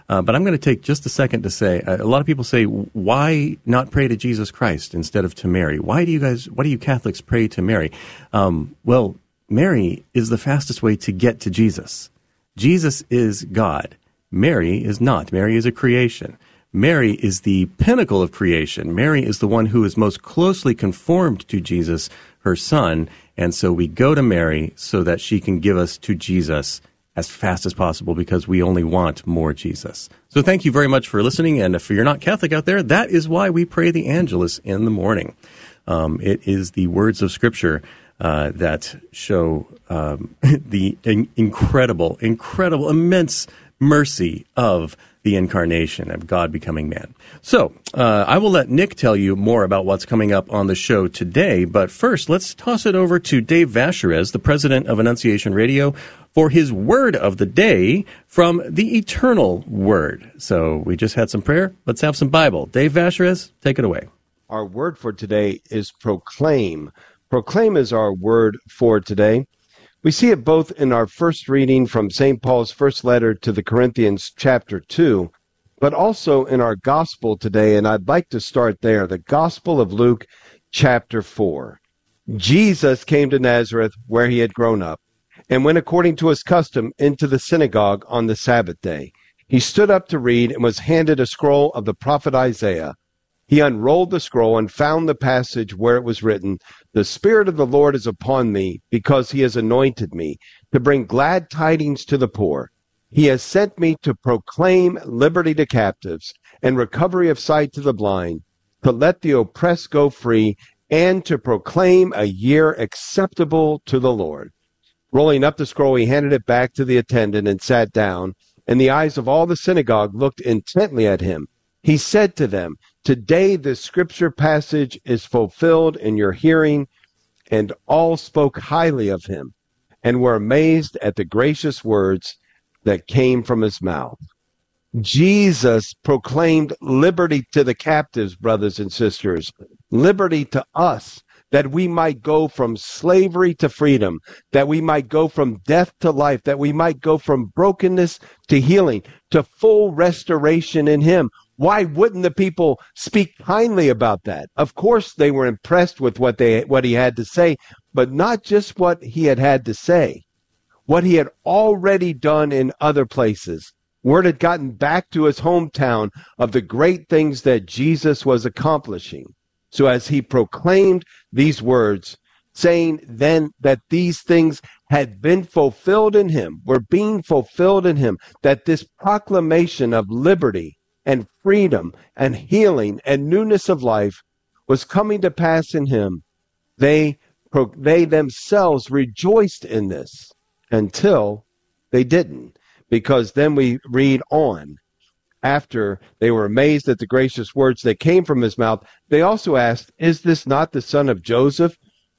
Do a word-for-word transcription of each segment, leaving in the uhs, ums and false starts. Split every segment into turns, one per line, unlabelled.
Uh, but I'm going to take just a second to say, uh, a lot of people say, why not pray to Jesus Christ instead of to Mary? Why do you guys, why do you Catholics pray to Mary? Um, well, Mary is the fastest way to get to Jesus. Jesus is God. Mary is not. Mary is a creation. Mary is the pinnacle of creation. Mary is the one who is most closely conformed to Jesus, her son, and so we go to Mary so that she can give us to Jesus as fast as possible because we only want more Jesus. So thank you very much for listening, and if you're not Catholic out there, that is why we pray the Angelus in the morning. Um, it is the words of Scripture uh, that show um, the in- incredible, incredible, immense mercy of the incarnation, of God becoming man. So, uh, I will let Nick tell you more about what's coming up on the show today, but first, let's toss it over to Dave Vacherez, the president of Annunciation Radio, for his word of the day from the Eternal Word. So, we just had some prayer. Let's have some Bible. Dave Vacherez, take it away.
Our word for today is proclaim. Proclaim is our word for today. We see it both in our first reading from Saint Paul's first letter to the Corinthians, chapter two, but also in our gospel today, and I'd like to start there, the Gospel of Luke, chapter four. Jesus came to Nazareth, where he had grown up, and went according to his custom into the synagogue on the Sabbath day. He stood up to read and was handed a scroll of the prophet Isaiah. He unrolled the scroll and found the passage where it was written, "The Spirit of the Lord is upon me, because he has anointed me to bring glad tidings to the poor. He has sent me to proclaim liberty to captives and recovery of sight to the blind, to let the oppressed go free, and to proclaim a year acceptable to the Lord." Rolling up the scroll, he handed it back to the attendant and sat down, and the eyes of all the synagogue looked intently at him. He said to them, "Today this scripture passage is fulfilled in your hearing." And all spoke highly of him and were amazed at the gracious words that came from his mouth. Jesus proclaimed liberty to the captives, brothers and sisters, liberty to us, that we might go from slavery to freedom, that we might go from death to life, that we might go from brokenness to healing, to full restoration in him. Why wouldn't the people speak kindly about that? Of course, they were impressed with what they what he had to say, but not just what he had had to say, what he had already done in other places. Word had gotten back to his hometown of the great things that Jesus was accomplishing. So as he proclaimed these words, saying then that these things had been fulfilled in him, were being fulfilled in him, that this proclamation of liberty and freedom and healing and newness of life was coming to pass in him, they they themselves rejoiced in this until they didn't. Because then we read on, after they were amazed at the gracious words that came from his mouth, they also asked, "Is this not the son of Joseph?"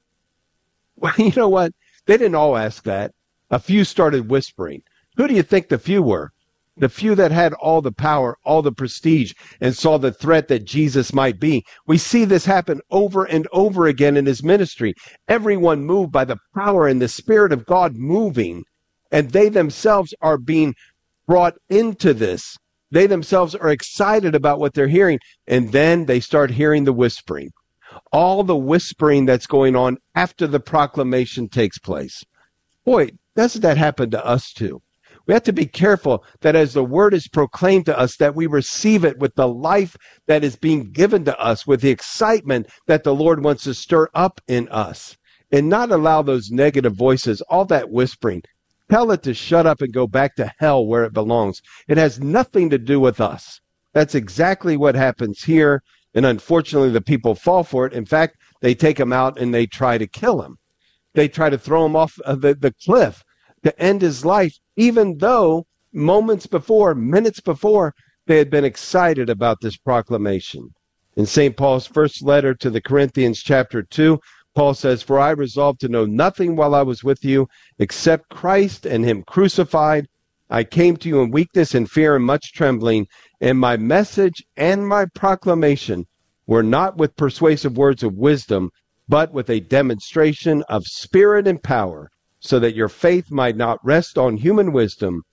Well, you know what? They didn't all ask that. A few started whispering. Who do you think the few were? The few that had all the power, all the prestige, and saw the threat that Jesus might be. We see this happen over and over again in his ministry. Everyone moved by the power and the Spirit of God moving, and they themselves are being brought into this. They themselves are excited about what they're hearing, and then they start hearing the whispering. All the whispering that's going on after the proclamation takes place. Boy, doesn't that happen to us too? We have to be careful that as the word is proclaimed to us, that we receive it with the life that is being given to us, with the excitement that the Lord wants to stir up in us, and not allow those negative voices, all that whispering. Tell it to shut up and go back to hell where it belongs. It has nothing to do with us. That's exactly what happens here, and unfortunately the people fall for it. In fact, they take him out and they try to kill him. They try to throw him off of the, the cliff to end his life, even though moments before, minutes before, they had been excited about this proclamation. In Saint Paul's first letter to the Corinthians, chapter two, Paul says, "For I resolved to know nothing while I was with you except Christ and him crucified. I came to you in weakness and fear and much trembling, and my message and my proclamation were not with persuasive words of wisdom, but with a demonstration of spirit and power, so that your faith might not rest on human wisdom,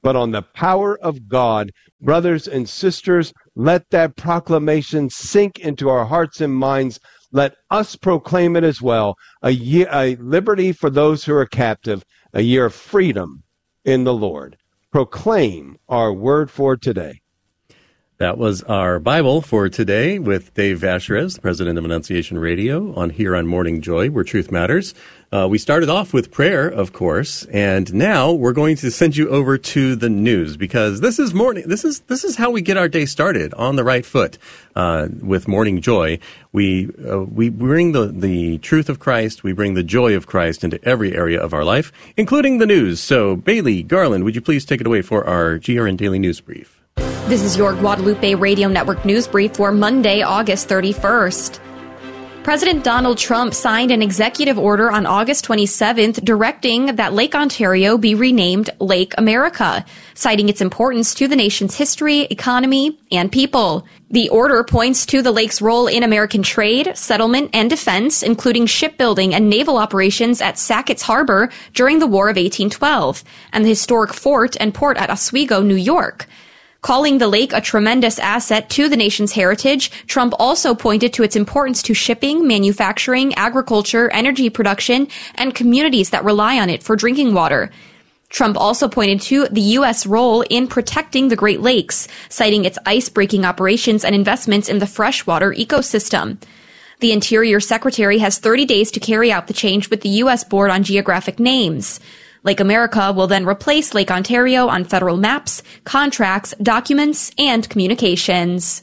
but on the power of God. Brothers and sisters, let that proclamation sink into our hearts and minds. Let us proclaim it as well. A year, a liberty for those who are captive, a year of freedom in the Lord. Proclaim our word for today.
That was our Bible for today with Dave Vacherez, the president of Annunciation Radio, on here on Morning Joy, where truth matters. Uh, we started off with prayer, of course, and now we're going to send you over to the news, because this is morning. This is this is how we get our day started on the right foot uh, with Morning Joy. We uh, we bring the the truth of Christ, we bring the joy of Christ into every area of our life, including the news. So, Bailey Garland, would you please take it away for our G R N Daily News Brief?
This is your Guadalupe Radio Network news brief for Monday, August thirty-first. President Donald Trump signed an executive order on August twenty-seventh directing that Lake Ontario be renamed Lake America, citing its importance to the nation's history, economy, and people. The order points to the lake's role in American trade, settlement, and defense, including shipbuilding and naval operations at Sackett's Harbor during the War of eighteen twelve, and the historic fort and port at Oswego, New York. Calling the lake a tremendous asset to the nation's heritage, Trump also pointed to its importance to shipping, manufacturing, agriculture, energy production, and communities that rely on it for drinking water. Trump also pointed to the U S role in protecting the Great Lakes, citing its ice-breaking operations and investments in the freshwater ecosystem. The Interior Secretary has thirty days to carry out the change with the U S Board on Geographic Names. Lake America will then replace Lake Ontario on federal maps, contracts, documents, and communications.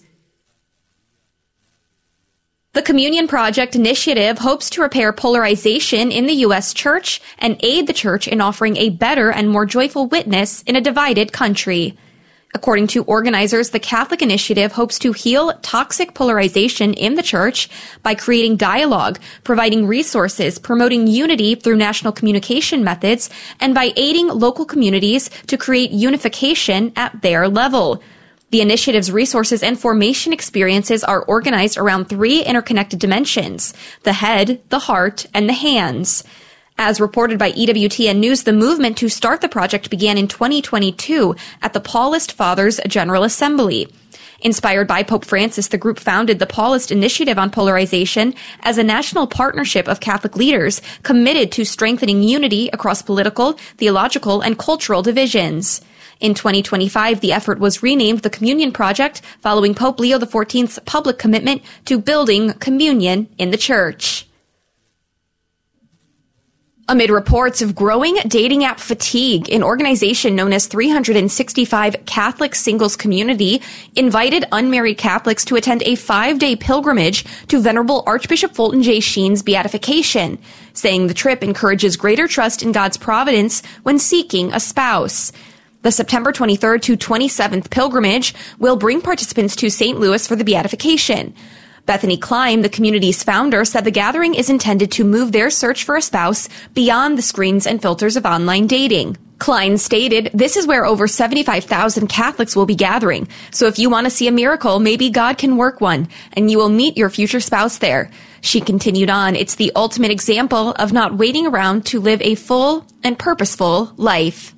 The Communion Project initiative hopes to repair polarization in the U S church and aid the church in offering a better and more joyful witness in a divided country. According to organizers, the Catholic Initiative hopes to heal toxic polarization in the church by creating dialogue, providing resources, promoting unity through national communication methods, and by aiding local communities to create unification at their level. The initiative's resources and formation experiences are organized around three interconnected dimensions: the head, the heart, and the hands. As reported by E W T N News, the movement to start the project began in twenty twenty-two at the Paulist Fathers General Assembly. Inspired by Pope Francis, the group founded the Paulist Initiative on Polarization as a national partnership of Catholic leaders committed to strengthening unity across political, theological, and cultural divisions. In twenty twenty-five, the effort was renamed the Communion Project following Pope Leo the fourteenth's public commitment to building communion in the Church. Amid reports of growing dating app fatigue, an organization known as three sixty-five Catholic Singles Community invited unmarried Catholics to attend a five-day pilgrimage to Venerable Archbishop Fulton J. Sheen's beatification, saying the trip encourages greater trust in God's providence when seeking a spouse. The September twenty-third to twenty-seventh pilgrimage will bring participants to Saint Louis for the beatification. Bethany Klein, the community's founder, said the gathering is intended to move their search for a spouse beyond the screens and filters of online dating. Klein stated, "This is where over seventy-five thousand Catholics will be gathering. So if you want to see a miracle, maybe God can work one, and you will meet your future spouse there." She continued on, "It's the ultimate example of not waiting around to live a full and purposeful life."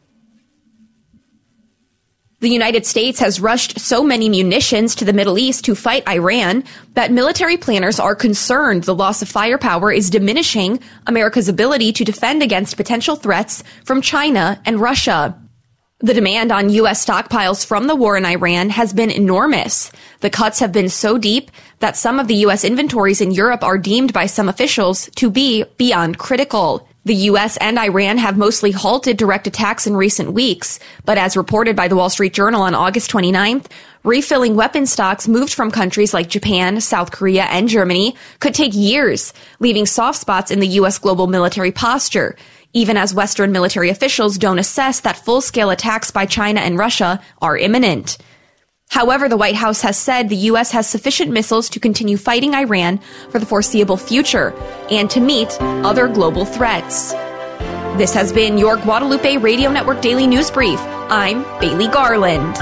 The United States has rushed so many munitions to the Middle East to fight Iran that military planners are concerned the loss of firepower is diminishing America's ability to defend against potential threats from China and Russia. The demand on U S stockpiles from the war in Iran has been enormous. The cuts have been so deep that some of the U S inventories in Europe are deemed by some officials to be beyond critical. The U S and Iran have mostly halted direct attacks in recent weeks, but as reported by the Wall Street Journal on August twenty-ninth, refilling weapon stocks moved from countries like Japan, South Korea, and Germany could take years, leaving soft spots in the U S global military posture, even as Western military officials don't assess that full-scale attacks by China and Russia are imminent. However, the White House has said the U S has sufficient missiles to continue fighting Iran for the foreseeable future and to meet other global threats. This has been your Guadalupe Radio Network Daily News Brief. I'm Bailey Garland.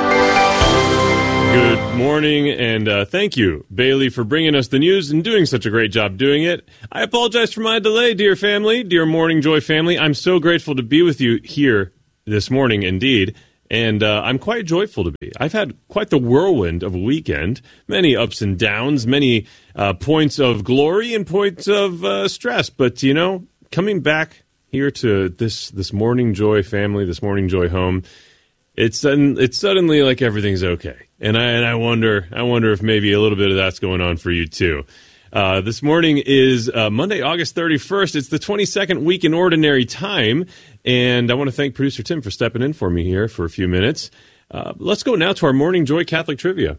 Good morning, and uh, thank you, Bailey, for bringing us the news and doing such a great job doing it. I apologize for my delay, dear family, dear Morning Joy family. I'm so grateful to be with you here this morning, indeed. And uh, I'm quite joyful to be. I've had quite the whirlwind of a weekend, many ups and downs, many uh, points of glory and points of uh, stress. But, you know, coming back here to this this Morning Joy family, this Morning Joy home, it's sudden, it's suddenly like everything's okay. And I and I wonder I wonder if maybe a little bit of that's going on for you too. Uh, this morning is uh, Monday, August thirty-first. It's the twenty-second week in Ordinary Time, and I want to thank producer Tim for stepping in for me here for a few minutes. Uh, let's go now to our Morning Joy Catholic Trivia.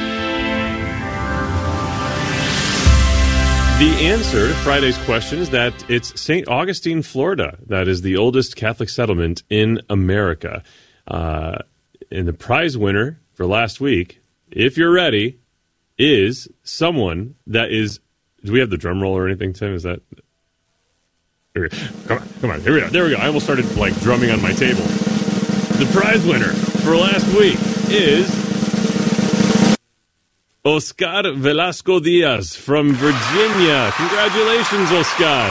The answer to Friday's question is that it's Saint Augustine, Florida. That is the oldest Catholic settlement in America. Uh, and the prize winner for last week, if you're ready, is someone that is... Do we have the drum roll or anything, Tim? Is that... Here we go. Come on, come on. Here we go. There we go. I almost started, like, drumming on my table. The prize winner for last week is... Oscar Velasco Diaz from Virginia. Congratulations, Oscar.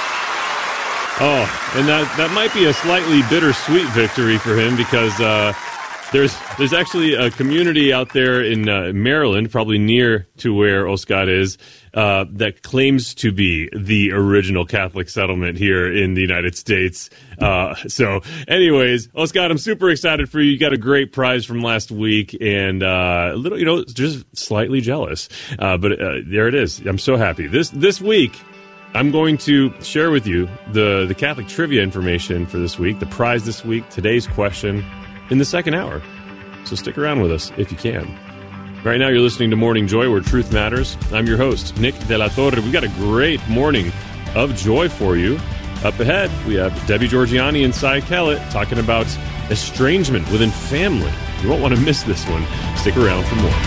Oh, and that, that might be a slightly bittersweet victory for him because... Uh, There's there's actually a community out there in uh, Maryland, probably near to where Oscar is, uh, that claims to be the original Catholic settlement here in the United States. Uh, so anyways, Oscar, I'm super excited for you. You got a great prize from last week and uh, a little, you know, just slightly jealous. Uh, but uh, there it is. I'm so happy. This this week, I'm going to share with you the, the Catholic trivia information for this week, the prize this week, today's question, in the second hour. So stick around with us if you can. Right now you're listening to Morning Joy, where truth matters. I'm your host, Nick De La Torre. We've got a great morning of joy for you. Up ahead, we have Debbie Georgianni and Cy Kellett talking about estrangement within family. You won't want to miss this one. Stick around for more.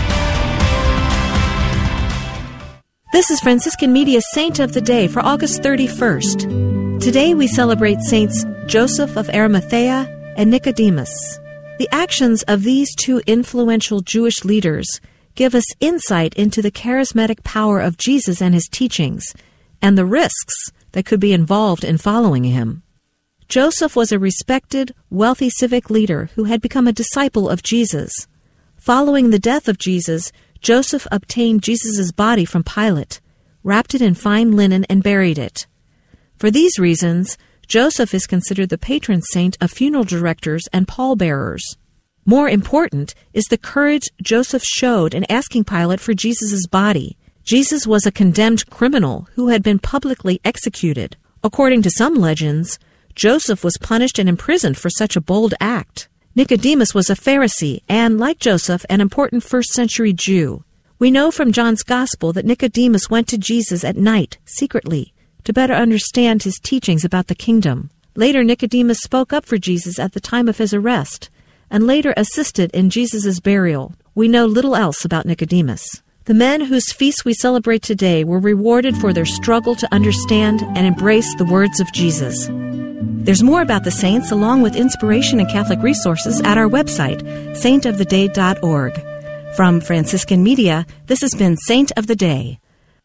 This is Franciscan Media's Saint of the Day for August thirty-first. Today we celebrate Saints Joseph of Arimathea and Nicodemus. The actions of these two influential Jewish leaders give us insight into the charismatic power of Jesus and his teachings, and the risks that could be involved in following him. Joseph was a respected, wealthy civic leader who had become a disciple of Jesus. Following the death of Jesus, Joseph obtained Jesus' body from Pilate, wrapped it in fine linen, and buried it. For these reasons, Joseph is considered the patron saint of funeral directors and pallbearers. More important is the courage Joseph showed in asking Pilate for Jesus' body. Jesus was a condemned criminal who had been publicly executed. According to some legends, Joseph was punished and imprisoned for such a bold act. Nicodemus was a Pharisee and, like Joseph, an important first-century Jew. We know from John's Gospel that Nicodemus went to Jesus at night, secretly, to better understand his teachings about the kingdom. Later, Nicodemus spoke up for Jesus at the time of his arrest, and later assisted in Jesus' burial. We know little else about Nicodemus. The men whose feasts we celebrate today were rewarded for their struggle to understand and embrace the words of Jesus. There's more about the saints, along with inspiration and Catholic resources, at our website, saint of the day dot org. From Franciscan Media, this has been Saint of the Day.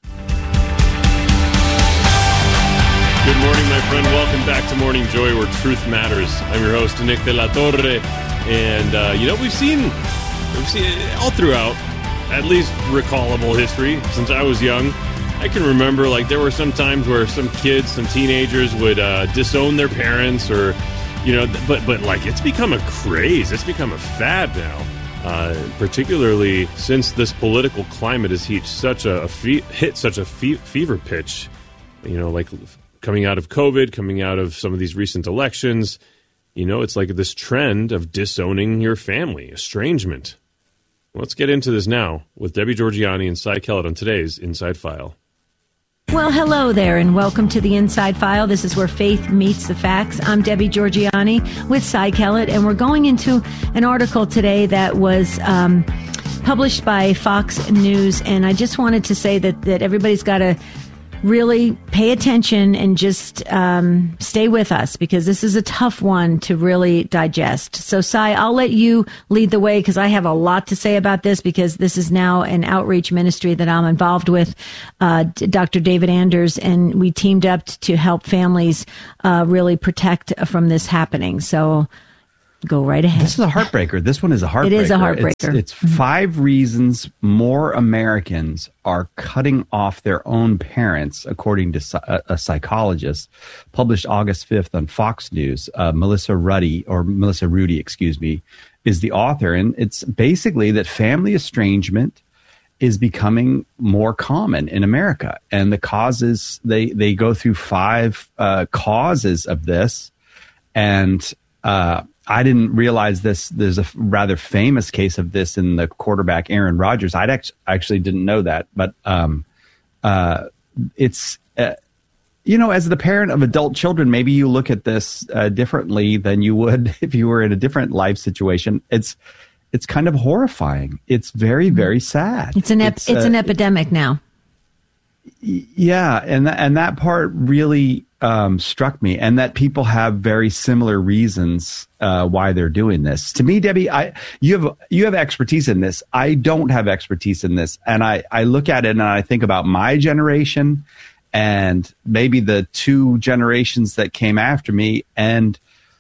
Good morning, my friend. Welcome back to Morning Joy, where truth matters. I'm your host, Nick De La Torre. And, uh, you know, we've seen, we've seen all throughout, at least recallable history, since I was young. I can remember, like, there were some times where some kids, some teenagers would uh, disown their parents or, you know, but, but like, it's become a craze. It's become a fad now, uh, particularly since this political climate has hit such a, a fe- hit such a fe- fever pitch, you know, like... Coming out of COVID, coming out of some of these recent elections, you know, it's like this trend of disowning your family, estrangement. Let's get into this now with Debbie Georgianni and Cy Kellett on today's Inside File.
Well, hello there, and welcome to the Inside File. This is where faith meets the facts. I'm Debbie Georgianni with Cy Kellett, and we're going into an article today that was um, published by Fox News, and I just wanted to say that, that everybody's got to really pay attention and just um, stay with us, because this is a tough one to really digest. So, Cy, I'll let you lead the way, because I have a lot to say about this, because this is now an outreach ministry that I'm involved with, uh, Doctor David Anders, and we teamed up to help families uh, really protect from this happening. So Go right ahead.
This is a heartbreaker. This one is a heartbreaker.
It is a heartbreaker.
It's, it's five reasons more Americans are cutting off their own parents, according to a, a psychologist, published August fifth on Fox News. Uh, Melissa Ruddy, or Melissa Rudy, excuse me, is the author. And it's basically that family estrangement is becoming more common in America. And the causes, they, they go through five uh, causes of this. And uh, I didn't realize this. There's a rather famous case of this in the quarterback Aaron Rodgers. I act- actually didn't know that, but um, uh, it's, uh, you know, as the parent of adult children, maybe you look at this uh, differently than you would if you were in a different life situation. It's, it's kind of horrifying. It's very, very sad.
It's an, ep- it's, it's uh, an epidemic now.
Yeah. And, th- and that part really um, struck me, and that people have very similar reasons uh, why they're doing this. To me, Debbie, I, you have, you have expertise in this. I don't have expertise in this. And I, I look at it and I think about my generation and maybe the two generations that came after me. And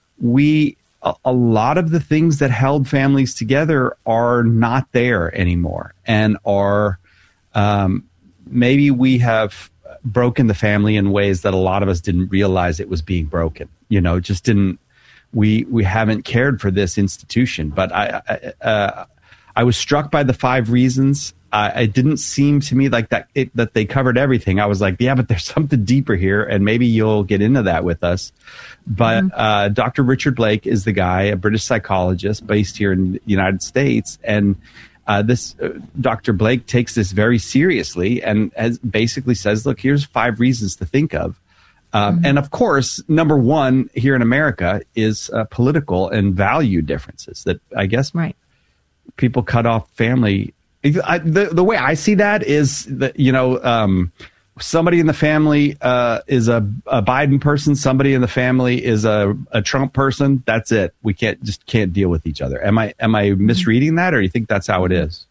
we, a, a lot of the things that held families together are not there anymore, and are, um, maybe we have broken the family in ways that a lot of us didn't realize it was being broken. You know, just didn't, we, we haven't cared for this institution. But I, I, uh, I was struck by the five reasons. Uh, it didn't seem to me like that, it, that they covered everything. I was like, yeah, but there's something deeper here, and maybe you'll get into that with us. But mm-hmm. uh, Doctor Richard Blake is the guy, a British psychologist based here in the United States. And Uh, this uh, Doctor Blake takes this very seriously, and has basically says, look, here's five reasons to think of. Um, mm-hmm. And of course, number one here in America is uh, political and value differences that I guess
right.
people cut off family. I, the, the way I see that is that, you know, um, somebody in the family uh, is a, a Biden person. Somebody in the family is a, a Trump person. That's it. We can't just can't deal with each other. Am I am I misreading that, or do you think that's how it is?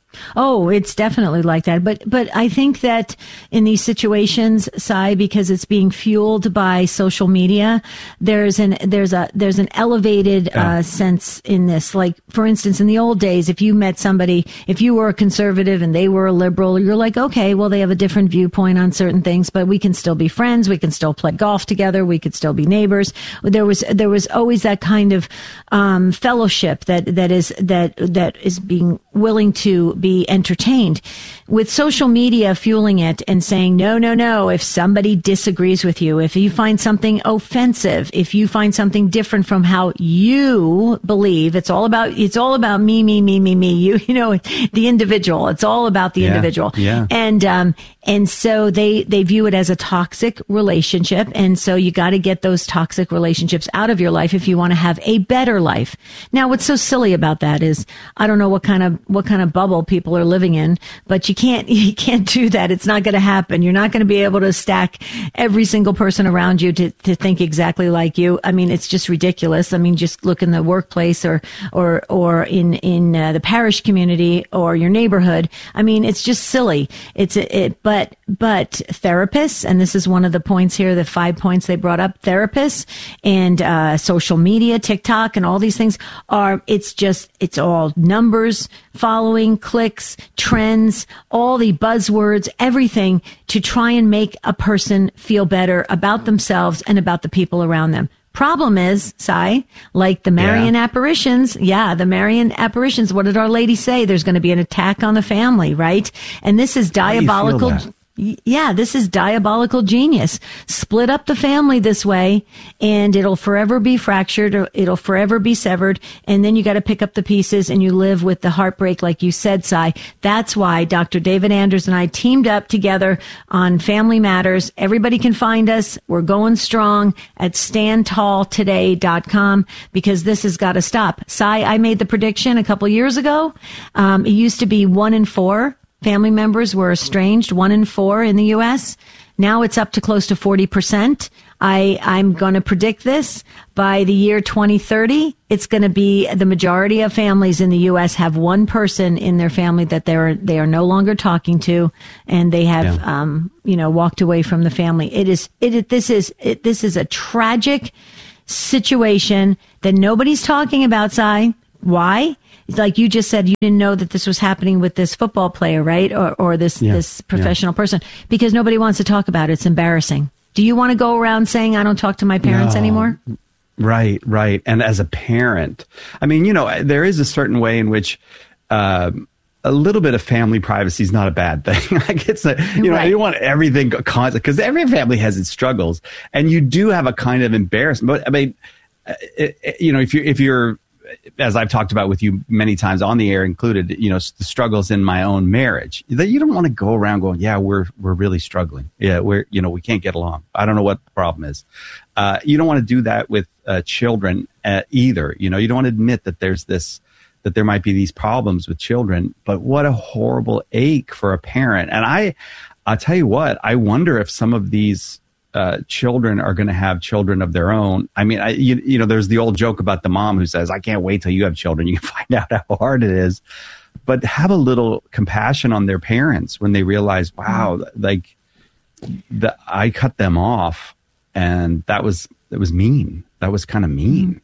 Oh, it's definitely like that. But but I think that in these situations, Cy, because it's being fueled by social media, there's an there's a there's an elevated yeah. uh, sense in this. Like, for instance, in the old days, if you met somebody, if you were a conservative and they were a liberal, you're like, okay, well, they have a different viewpoint on certain things, but we can still be friends. We can still play golf together. We could still be neighbors. There was there was always that kind of um, fellowship that that is that that is being willing to be entertained. With social media fueling it and saying, no, no, no, if somebody disagrees with you, if you find something offensive, if you find something different from how you believe, it's all about, it's all about me, me, me, me, me, you, you know, the individual. It's all about the
yeah,
individual.
Yeah.
And, um, and so they, they view it as a toxic relationship. And so you got to get those toxic relationships out of your life if you want to have a better life. Now, what's so silly about that is, I don't know what kind of, what kind of bubble people are living in, but you can't, you can't do that. It's not going to happen. You're not going to be able to stack every single person around you to, to think exactly like you. I mean, it's just ridiculous. I mean, just look in the workplace or, or, or in, in uh, the parish community or your neighborhood. I mean, it's just silly. It's, it, but, but therapists, and this is one of the points here, the five points they brought up, therapists and, uh, social media, TikTok and all these things are, it's just, it's all numbers, following, clicks, trends, all the buzzwords, everything to try and make a person feel better about themselves and about the people around them. Problem is, Cy, like the Marian yeah. apparitions, yeah, the Marian apparitions, what did Our Lady say? There's going to be an attack on the family, right? And this is diabolical. Yeah, this is diabolical genius. Split up the family this way, and it'll forever be fractured, or it'll forever be severed, and then you got to pick up the pieces, and you live with the heartbreak, like you said, Cy. That's why Doctor David Anders and I teamed up together on Family Matters. Everybody can find us. We're going strong at stand tall today dot com, because this has got to stop. Cy, I made the prediction a couple years ago. Um, it used to be one in four family members were estranged, one in four in the U S. Now it's up to close to forty percent. I, I'm going to predict this by the year twenty thirty. It's going to be the majority of families in the U S have one person in their family that they're, they are no longer talking to, and they have, yeah. um, you know, walked away from the family. It is, it, it this is, it, this is a tragic, situation that nobody's talking about, Si. Why? Like you just said, you didn't know that this was happening with this football player, right? Or, or this,
yeah,
this professional
yeah.
person, because nobody wants to talk about it. It's embarrassing. Do you want to go around saying, I don't talk to my parents
no.
anymore?
Right, right. And as a parent, I mean, you know, there is a certain way in which uh, a little bit of family privacy is not a bad thing. Like it's, a, you know,
right.
I don't want everything constant because every family has its struggles, and you do have a kind of embarrassment. But I mean, it, it, you know, if you if you're as I've talked about with you many times on the air included, you know, the struggles in my own marriage, that you don't want to go around going, yeah, we're, we're really struggling. Yeah. We're, you know, we can't get along. I don't know what the problem is. Uh, you don't want to do that with uh, children uh, either. You know, you don't want to admit that there's this, that there might be these problems with children, but what a horrible ache for a parent. And I, I'll tell you what, I wonder if some of these Uh, children are going to have children of their own. I mean, I, you, you know, there's the old joke about the mom who says, I can't wait till you have children. You can find out how hard it is. But have a little compassion on their parents when they realize, wow, like the, I cut them off, and that was, that was mean. That was kind of mean.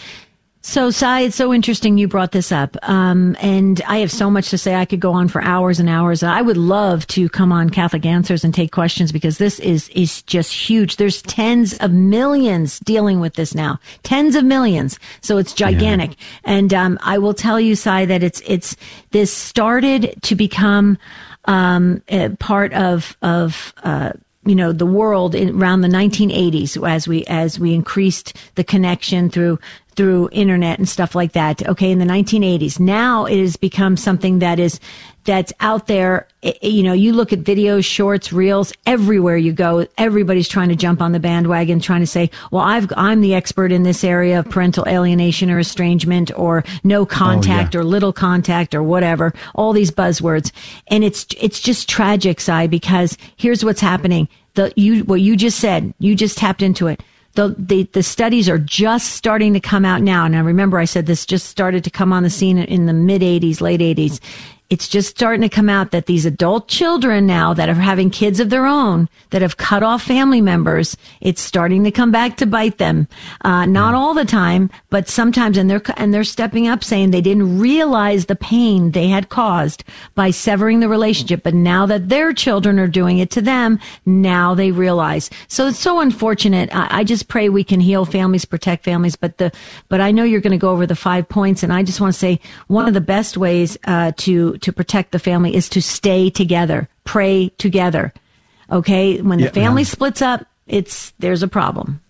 So, Si, it's so interesting you brought this up. Um, and I have so much to say. I could go on for hours and hours. I would love to come on Catholic Answers and take questions, because this is, is just huge. There's tens of millions dealing with this now. Tens of millions. So it's gigantic. Yeah. And, um, I will tell you, Si, that it's, it's, this started to become, um, a part of, of, uh, you know, the world in, around the nineteen eighties, as we, as we increased the connection through, through internet and stuff like that. Okay. In the nineteen eighties. Now it has become something that is, that's out there. It, you know, you look at videos, shorts, reels, everywhere you go, everybody's trying to jump on the bandwagon, trying to say, well, I've, I'm the expert in this area of parental alienation or estrangement or no contact oh, yeah. or little contact or whatever, all these buzzwords. And it's, it's just tragic, Si, because here's what's happening. The, you, what you just said, you just tapped into it. The, the, the studies are just starting to come out now. Now, remember, I said this just started to come on the scene in the mid eighties, late eighties. It's just starting to come out that these adult children now that are having kids of their own, that have cut off family members, it's starting to come back to bite them. Uh, not all the time, but sometimes, and they're, and they're stepping up saying they didn't realize the pain they had caused by severing the relationship. But now that their children are doing it to them, now they realize. So it's so unfortunate. I, I just pray we can heal families, protect families. But the, but I know you're going to go over the five points. And I just want to say one of the best ways, uh, to, to protect the family is to stay together, pray together. Okay. When the yeah, family yeah. splits up, it's, there's a problem.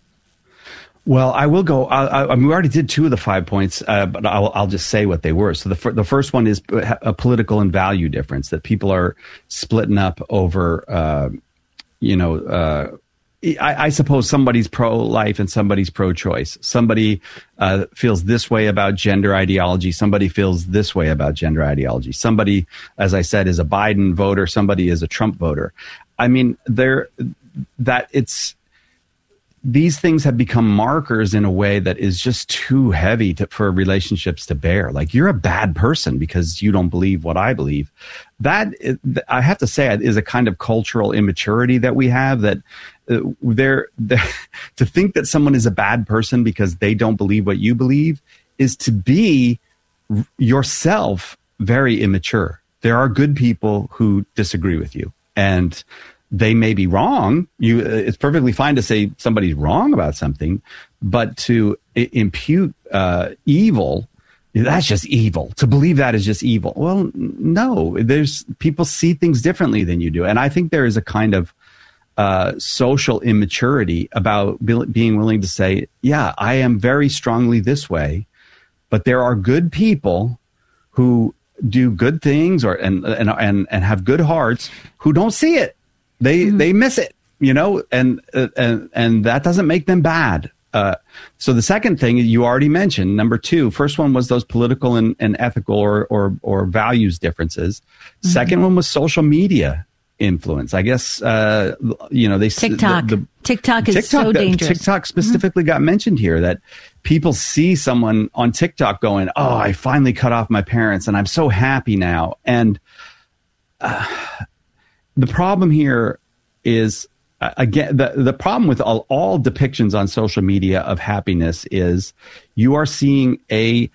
Well, I will go. I, I, we already did two of the five points, uh, but I'll, I'll just say what they were. So the fir- the first one is a political and value difference, that people are splitting up over, uh, you know, uh, I, I suppose somebody's pro-life and somebody's pro-choice. Somebody uh, feels this way about gender ideology. Somebody feels this way about gender ideology. Somebody, as I said, is a Biden voter. Somebody is a Trump voter. I mean, there that it's these things have become markers in a way that is just too heavy to, for relationships to bear. Like, you're a bad person because you don't believe what I believe. That, I have to say, is a kind of cultural immaturity that we have, that uh, they're, they're, to think that someone is a bad person because they don't believe what you believe is to be yourself very immature. There are good people who disagree with you, and they may be wrong. You, it's perfectly fine to say somebody's wrong about something, but to I- impute uh, evil, that's just evil. To believe that is just evil. Well, no, there's people see things differently than you do. And I think there is a kind of uh, social immaturity about be- being willing to say, yeah, I am very strongly this way, but there are good people who do good things or and and and, and have good hearts who don't see it. They mm-hmm. they miss it, you know, and uh, and and that doesn't make them bad. Uh, so the second thing you already mentioned, number two, first one was those political and, and ethical or, or or values differences. Mm-hmm. Second one was social media influence. I guess uh, you know they
TikTok.
The, the,
TikTok is
TikTok,
so dangerous.
TikTok specifically mm-hmm. got mentioned here, that people see someone on TikTok going, "Oh, I finally cut off my parents, and I'm so happy now." And uh, the problem here is uh, again, the, the problem with all, all depictions on social media of happiness is you are seeing a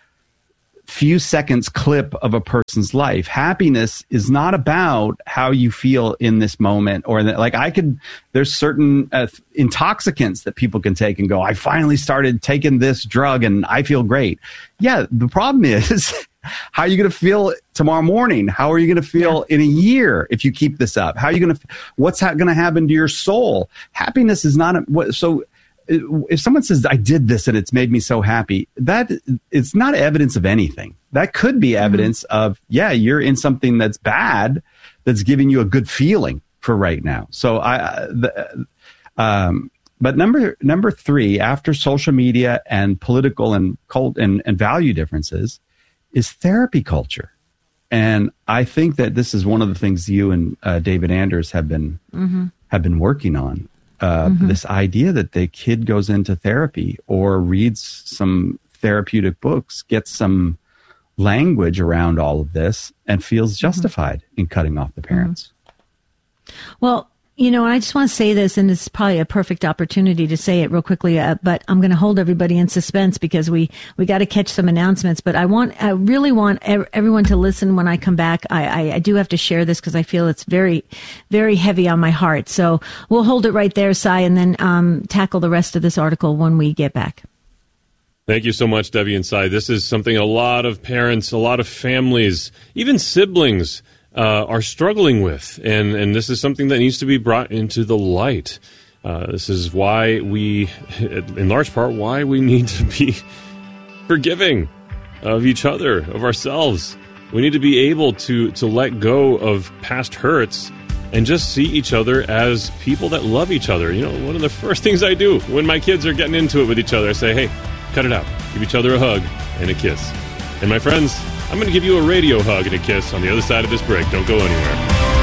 few seconds clip of a person's life. Happiness is not about how you feel in this moment, or that, like I could, there's certain uh, intoxicants that people can take and go, I finally started taking this drug and I feel great. Yeah. The problem is, how are you going to feel tomorrow morning? How are you going to feel yeah. in a year if you keep this up? How are you going to, what's ha- going to happen to your soul? Happiness is not, a, what, so if someone says, I did this and it's made me so happy, that it's not evidence of anything. That could be evidence mm-hmm. of, yeah, you're in something that's bad, that's giving you a good feeling for right now. So I, the, um, but number, number three, after social media and political and cult and, and value differences, is therapy culture. And I think that this is one of the things you and uh, David Anders have been, mm-hmm. have been working on. Uh, mm-hmm. This idea that the kid goes into therapy or reads some therapeutic books, gets some language around all of this, and feels justified mm-hmm. in cutting off the parents.
Mm-hmm. Well, you know, I just want to say this, and it's probably a perfect opportunity to say it real quickly, uh, but I'm going to hold everybody in suspense because we, we got to catch some announcements. But I want, I really want ev- everyone to listen when I come back. I, I, I do have to share this because I feel it's very, very heavy on my heart. So we'll hold it right there, Cy, and then um, tackle the rest of this article when we get back.
Thank you so much, Debbie and Cy. This is something a lot of parents, a lot of families, even siblings, Uh, are struggling with, and, and this is something that needs to be brought into the light. Uh, this is why we, in large part, why we need to be forgiving of each other, of ourselves. We need to be able to, to let go of past hurts and just see each other as people that love each other. You know, one of the first things I do when my kids are getting into it with each other, I say, hey, cut it out. Give each other a hug and a kiss. And my friends, I'm going to give you a radio hug and a kiss on the other side of this break. Don't go anywhere.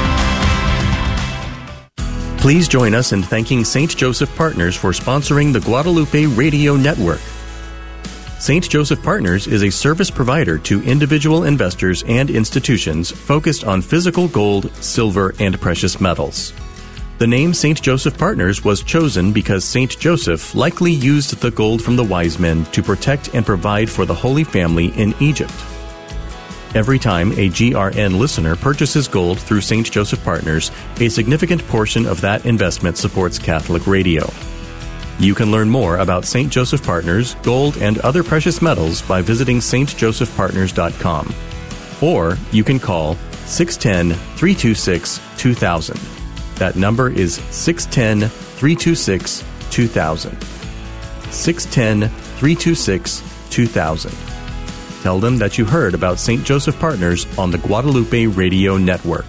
Please join us in thanking Saint Joseph Partners for sponsoring the Guadalupe Radio Network. Saint Joseph Partners is a service provider to individual investors and institutions focused on physical gold, silver, and precious metals. The name Saint Joseph Partners was chosen because Saint Joseph likely used the gold from the wise men to protect and provide for the Holy Family in Egypt. Every time a G R N listener purchases gold through Saint Joseph Partners, a significant portion of that investment supports Catholic radio. You can learn more about Saint Joseph Partners, gold, and other precious metals by visiting s t joseph partners dot com. Or you can call six one zero, three two six, two thousand. That number is six one zero, three two six, two thousand. six one zero, three two six, two thousand. Tell them that you heard about Saint Joseph Partners on the Guadalupe Radio Network.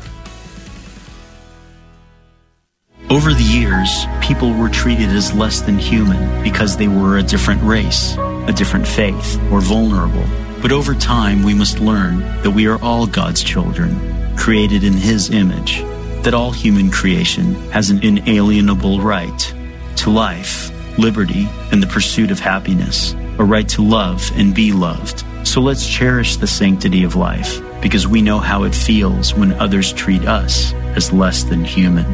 Over the years, people were treated as less than human because they were a different race, a different faith, or vulnerable. But over time, we must learn that we are all God's children, created in His image, that all human creation has an inalienable right to life, liberty, and the pursuit of happiness, a right to love and be loved. So let's cherish the sanctity of life, because we know how it feels when others treat us as less than human.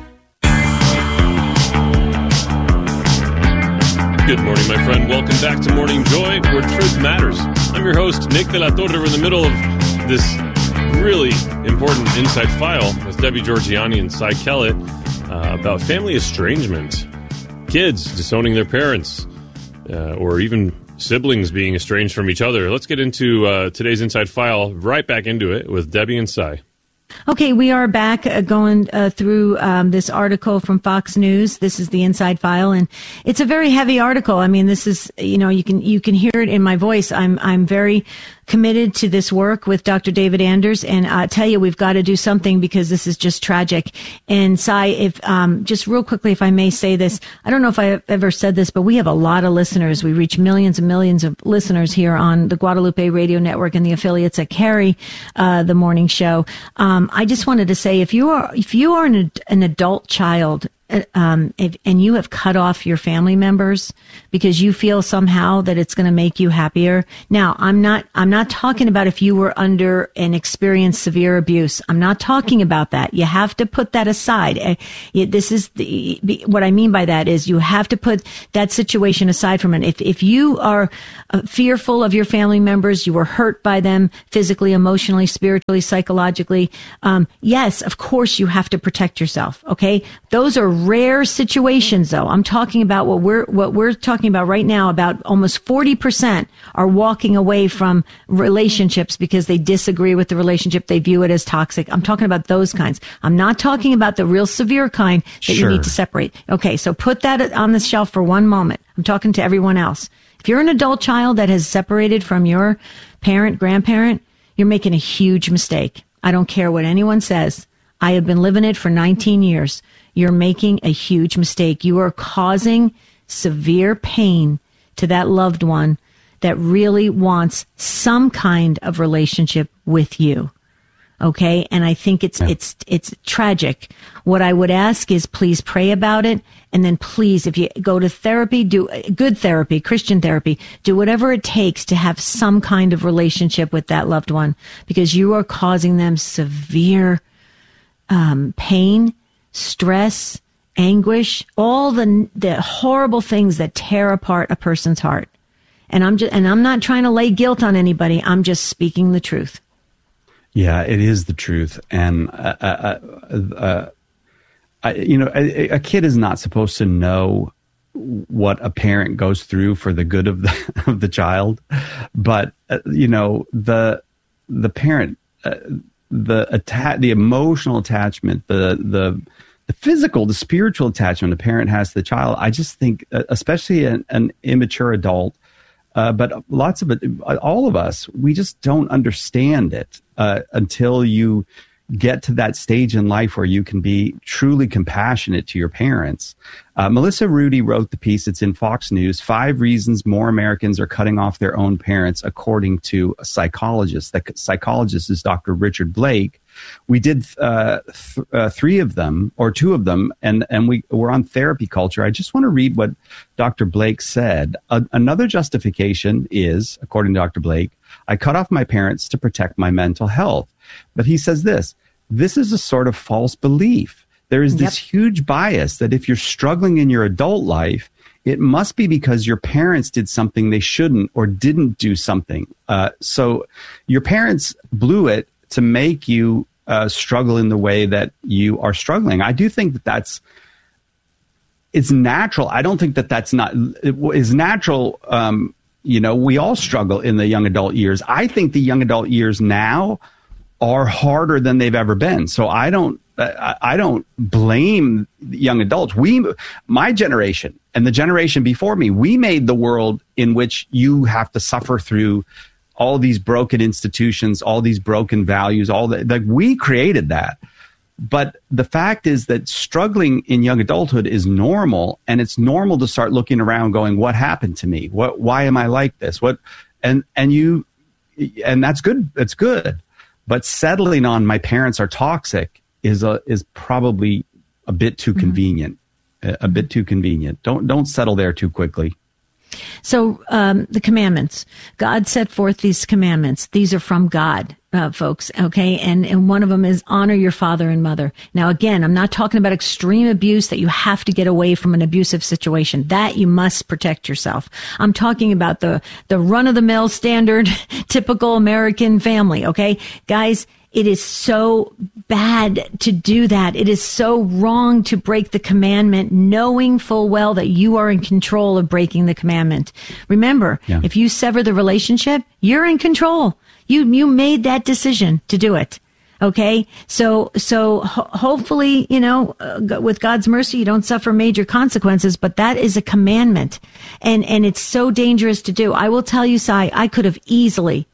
Good morning, my friend. Welcome back to Morning Joy, where truth matters. I'm your host, Nick de la Torre. We're in the middle of this really important Inside File with Debbie Georgianni and Cy Kellett uh, about family estrangement, kids disowning their parents, uh, or even siblings being estranged from each other. Let's get into uh, today's Inside File, right back into it with Debbie and Cy.
Okay, we are back uh, going uh, through um, this article from Fox News. This is the Inside File, and it's a very heavy article. I mean, this is, you know, you can you can hear it in my voice. I'm I'm very committed to this work with Doctor David Anders, and I tell you, we've got to do something because this is just tragic. And Cy, if um, just real quickly, if I may say this, I don't know if I've ever said this, but we have a lot of listeners. We reach millions and millions of listeners here on the Guadalupe Radio Network and the affiliates that carry uh, the morning show. Um, I just wanted to say, if you are if you are an, an adult child uh, um, if, and you have cut off your family members because you feel somehow that it's going to make you happier. Now, I'm not, I'm not talking about if you were under and experienced severe abuse. I'm not talking about that. You have to put that aside. Uh, you, this is the, what I mean by that is you have to put that situation aside from it. If, if you are uh, fearful of your family members, you were hurt by them physically, emotionally, spiritually, psychologically, um, yes, of course you have to protect yourself. Okay. Those are rare situations though. I'm talking about what we're, what we're talking about right now, about almost forty percent are walking away from relationships because they disagree with the relationship. They view it as toxic. I'm talking about those kinds. I'm not talking about the real severe kind that
Sure.
you need to separate. Okay. So put that on the shelf for one moment. I'm talking to everyone else. If you're an adult child that has separated from your parent, grandparent, you're making a huge mistake. I don't care what anyone says. I have been living it for nineteen years. You're making a huge mistake. You are causing severe pain to that loved one that really wants some kind of relationship with you. Okay. And I think it's, yeah. it's, it's tragic. What I would ask is please pray about it. And then please, if you go to therapy, do good therapy, Christian therapy, do whatever it takes to have some kind of relationship with that loved one, because you are causing them severe um, pain, stress, anguish, all the, the horrible things that tear apart a person's heart. And I'm just, and I'm not trying to lay guilt on anybody. I'm just speaking the truth.
Yeah, it is the truth. And, uh, uh, uh, I, you know, a, a kid is not supposed to know what a parent goes through for the good of the, of the child. But, uh, you know, the, the parent, uh, the atta- the emotional attachment, the, the, the physical, the spiritual attachment a parent has to the child, I just think, uh, especially an, an immature adult, Uh, but lots of it, all of us, we just don't understand it uh, until you get to that stage in life where you can be truly compassionate to your parents. Uh, Melissa Rudy wrote the piece. It's in Fox News, Five Reasons More Americans Are Cutting Off Their Own Parents, according to a psychologist. The psychologist is Doctor Richard Blake. We did uh, th- uh, three of them, or two of them, and, and we, we're on therapy culture. I just want to read what Doctor Blake said. Uh, another justification is, according to Doctor Blake, I cut off my parents to protect my mental health. But he says this, this is a sort of false belief. There is this yep. huge bias that if you're struggling in your adult life, it must be because your parents did something they shouldn't or didn't do something. Uh, so your parents blew it to make you uh, struggle in the way that you are struggling. I do think that that's, it's natural. I don't think that that's not, it is natural. Um, you know, we all struggle in the young adult years. I think the young adult years now are harder than they've ever been. So I don't, I, I don't blame young adults. We, my generation and the generation before me, we made the world in which you have to suffer through all these broken institutions, all these broken values, all that, like we created that. But the fact is that struggling in young adulthood is normal, and it's normal to start looking around going, what happened to me? What, why am I like this? What, and, and you, and that's good. That's good. But settling on my parents are toxic is a, is probably a bit too mm-hmm. convenient, a, a bit too convenient. Don't, don't settle there too quickly.
So um, the commandments, God set forth these commandments. These are from God, uh, folks. Okay. And, and one of them is honor your father and mother. Now, again, I'm not talking about extreme abuse that you have to get away from an abusive situation. That you must protect yourself. I'm talking about the, the run of the mill standard, typical American family. Okay. Guys, it is so bad to do that. It is so wrong to break the commandment, knowing full well that you are in control of breaking the commandment. Remember, yeah. if you sever the relationship, you're in control. You, you made that decision to do it. Okay. So, so ho- hopefully, you know, uh, with God's mercy, you don't suffer major consequences, but that is a commandment, and, and it's so dangerous to do. I will tell you, Sai, I could have easily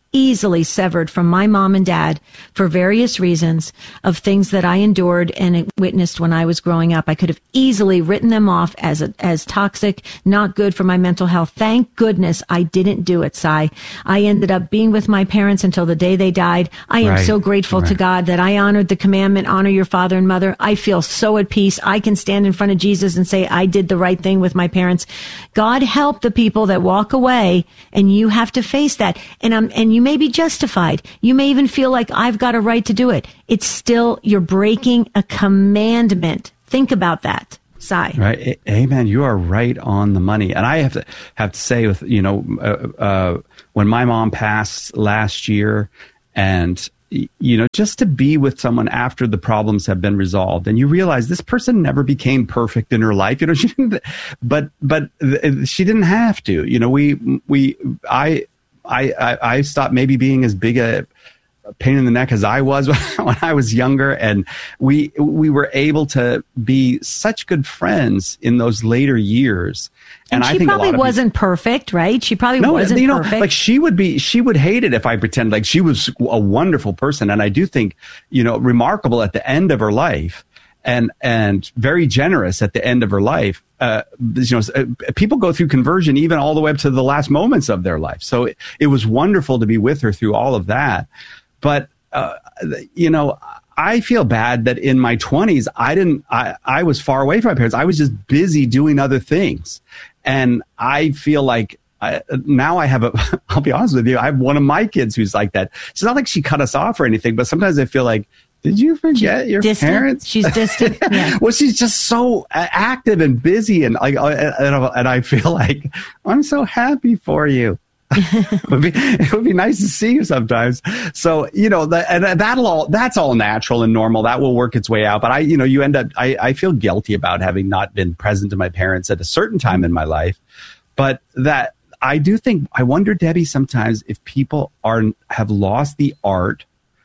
easily severed from my mom and dad for various reasons of things that I endured and witnessed when I was growing up. I could have easily written them off as a, as toxic, not good for my mental health. Thank goodness I didn't do it, Cy. I ended up being with my parents until the day they died. I am
Right.
so grateful
Right.
to God that I honored the commandment, honor your father and mother. I feel so at peace. I can stand in front of Jesus and say I did the right thing with my parents. God help the people that walk away, and you have to face that. And um, and you may be justified. You may even feel like I've got a right to do it. It's still, you're breaking a commandment. Think about that, Cy.
Right. A- Amen. You are right on the money. And I have to have to say, with you know, uh, uh, when my mom passed last year, and you know, just to be with someone after the problems have been resolved, and you realize this person never became perfect in her life. You know, she didn't, but but she didn't have to. You know, we we I I I, I stopped maybe being as big a pain in the neck as I was when I was younger, and we we were able to be such good friends in those later years.
And,
And
she
I think
probably
a lot of
wasn't
people,
perfect, right? She probably
no,
wasn't
you know,
perfect.
like she would be, she would hate it if I pretend like she was a wonderful person. And I do think, you know, remarkable at the end of her life, and and very generous at the end of her life. Uh, you know, uh, people go through conversion even all the way up to the last moments of their life. So it, it was wonderful to be with her through all of that. But uh, you know, I feel bad that in my twenties, I didn't, I, I was far away from my parents. I was just busy doing other things. And I feel like I, now I have a, I'll be honest with you, I have one of my kids who's like that. It's not like she cut us off or anything, but sometimes I feel like, did you forget your
distant.
parents?
She's distant. Yeah.
Well, she's just so active and busy. And like, and, and I feel like, I'm so happy for you. it, would be, it would be nice to see you sometimes. So, you know, that, and that'll all, that's all natural and normal. That will work its way out. But I, you know, you end up, I, I feel guilty about having not been present to my parents at a certain time in my life. But that I do think, I wonder, Debbie, sometimes if people are, have lost the art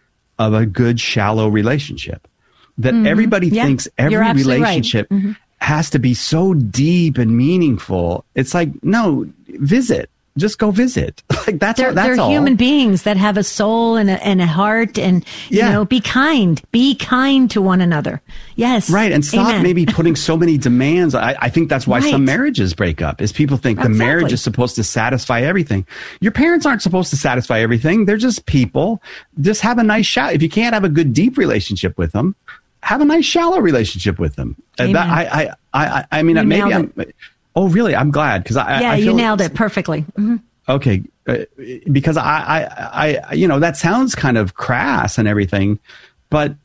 of a good, shallow relationship, that
Mm-hmm.
everybody
Yeah,
thinks
you're
every
absolutely right.
relationship
Mm-hmm.
has to be so deep and meaningful. It's like, no, visit. Just go visit. Like that's
They're,
all, that's
they're
all.
human beings that have a soul and a, and a heart, and you
Yeah.
know, be kind, be kind to one another. Yes,
Right, and stop
Amen.
maybe putting so many demands. I, I think that's why
Right.
some marriages break up, is people think the
Exactly.
marriage is supposed to satisfy everything. Your parents aren't supposed to satisfy everything. They're just people. Just have a nice shout. If you can't have a good, deep relationship with them, have a nice, shallow relationship with them. And that,
Amen.
I, I, I, I mean,
You
maybe
nailed
I'm. Oh, really? I'm glad because I.
Yeah,
I
you
feel
nailed it perfectly. Mhm.
Okay, uh, because I, I, I, you know, that sounds kind of crass and everything, but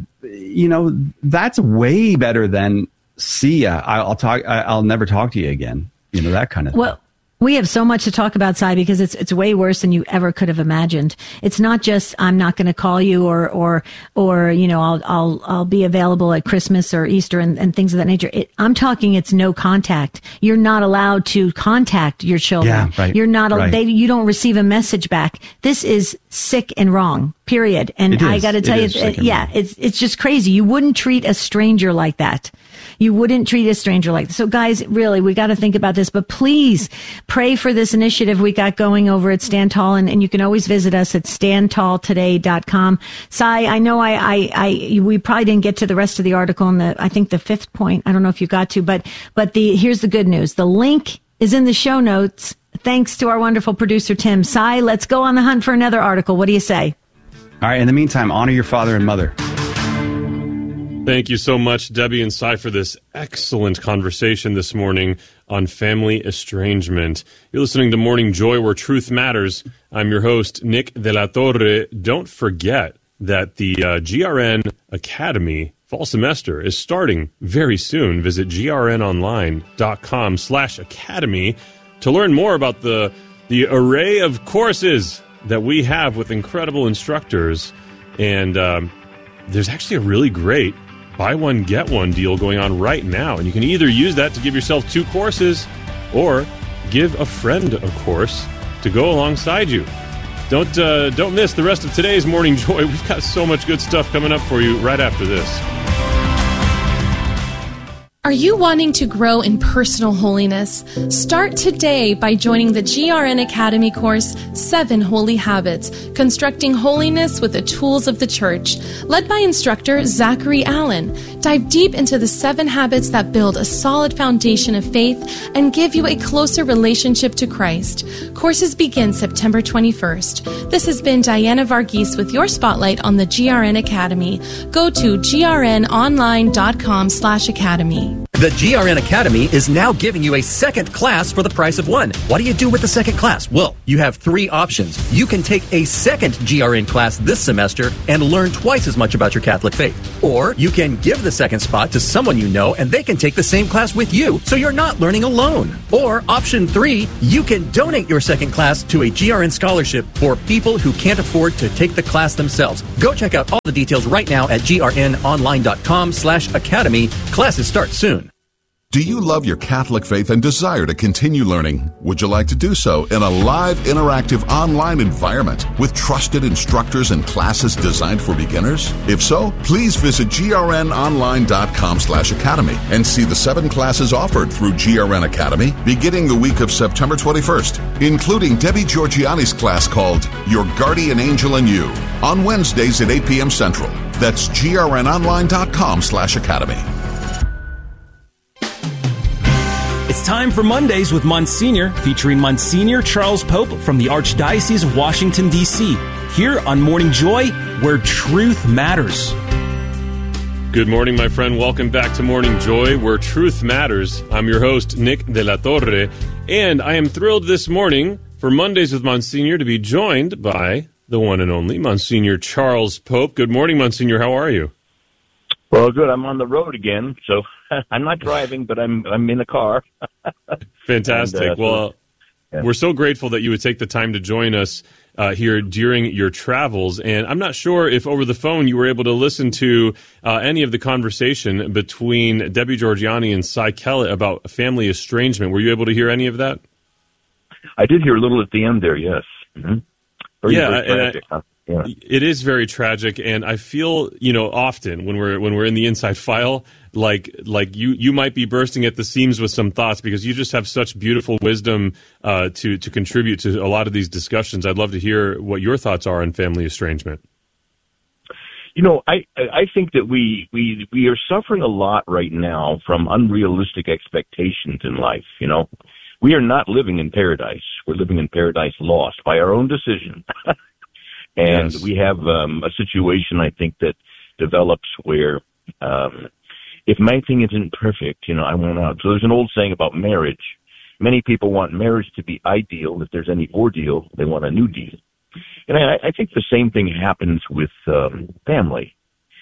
you know, that's way better than see ya. I, I'll talk. I, I'll never talk to you again. You know, that kind of thing.
Well, we have so much to talk about, Cy, because it's it's way worse than you ever could have imagined. It's not just I'm not going to call you, or or or you know I'll I'll I'll be available at Christmas or Easter and, and things of that nature. It, I'm talking it's no contact. You're not allowed to contact your children.
Yeah, right,
You're not.
right.
They you don't receive a message back. This is sick and wrong. Period. And
It
I
is.
got to
It
tell you,
is sick and
yeah,
wrong.
it's it's just crazy. You wouldn't treat a stranger like that. You wouldn't treat a stranger like that. So guys, really, we got to think about this, but please pray for this initiative we got going over at Stand Tall. And, and you can always visit us at stand tall today dot com. Cy, I know I, I, I, we probably didn't get to the rest of the article in the, I think the fifth point. I don't know if you got to, but, but the, here's the good news. The link is in the show notes. Thanks to our wonderful producer, Tim. Cy, let's go on the hunt for another article. What do you say?
All right. In the meantime, honor your father and mother.
Thank you so much, Debbie and Cy, for this excellent conversation this morning on family estrangement. You're listening to Morning Joy, where truth matters. I'm your host, Nick De La Torre. Don't forget that the uh, G R N Academy fall semester is starting very soon. Visit grnonline.com slash academy to learn more about the, the array of courses that we have with incredible instructors. And um, there's actually a really great buy one, get one deal going on right now. And you can either use that to give yourself two courses or give a friend a course to go alongside you. Don't uh, don't miss the rest of today's Morning Joy. We've got so much good stuff coming up for you right after this.
Are you wanting to grow in personal holiness? Start today by joining the G R N Academy course, Seven Holy Habits, Constructing Holiness with the Tools of the Church, led by instructor Zachary Allen. Dive deep into the seven habits that build a solid foundation of faith and give you a closer relationship to Christ. Courses begin September twenty-first. This has been Diana Varghese with your spotlight on the G R N Academy. Go to grnonline.com slash academy.
The G R N Academy is now giving you a second class for the price of one. What do you do with the second class? Well, you have three options. You can take a second G R N class this semester and learn twice as much about your Catholic faith. Or you can give the second spot to someone you know and they can take the same class with you, so you're not learning alone. Or option three, you can donate your second class to a G R N scholarship for people who can't afford to take the class themselves. Go check out all the details right now at grnonline.com slash academy. Classes start soon.
Do you love your Catholic faith and desire to continue learning? Would you like to do so in a live, interactive, online environment with trusted instructors and classes designed for beginners? If so, please visit grnonline.com slash academy and see the seven classes offered through G R N Academy beginning the week of September twenty-first, including Debbie Georgiani's class called Your Guardian Angel and You on Wednesdays at eight p.m. Central. That's grnonline.com slash academy.
It's time for Mondays with Monsignor, featuring Monsignor Charles Pope from the Archdiocese of Washington, D C, here on Morning Joy, where truth matters.
Good morning, my friend. Welcome back to Morning Joy, where truth matters. I'm your host, Nick de la Torre, and I am thrilled this morning for Mondays with Monsignor to be joined by the one and only Monsignor Charles Pope. Good morning, Monsignor. How are you?
Well, good. I'm on the road again, so I'm not driving, but I'm I'm in the car.
Fantastic. And, uh, well, so, yeah. We're so grateful that you would take the time to join us uh, here during your travels. And I'm not sure if over the phone you were able to listen to uh, any of the conversation between Debbie Georgiani and Cy Kellett about family estrangement. Were you able to hear any of that?
I did hear a little at the end there, yes. Mm-hmm. Very,
yeah,
very tragic,
I,
huh? Yeah.
It is very tragic, and I feel, you know, often when we're when we're in the inside file, like like you you might be bursting at the seams with some thoughts because you just have such beautiful wisdom uh, to to contribute to a lot of these discussions. I'd love to hear what your thoughts are on family estrangement.
You know, I I think that we we we are suffering a lot right now from unrealistic expectations in life. You know, we are not living in paradise. We're living in paradise lost by our own decision. And yes. we have um, a situation, I think, that develops where um, if my thing isn't perfect, you know, I want out. So there's an old saying about marriage. Many people want marriage to be ideal. If there's any ordeal, they want a new deal. And I, I think the same thing happens with um, family.